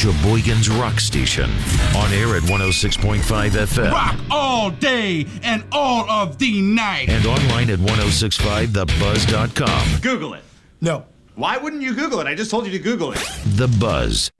Sheboygan's rock station. On air at 106.5 FM. Rock all day and all of the night. And online at 1065thebuzz.com. Google it. No. Why wouldn't you Google it? I just told you to Google it. The Buzz.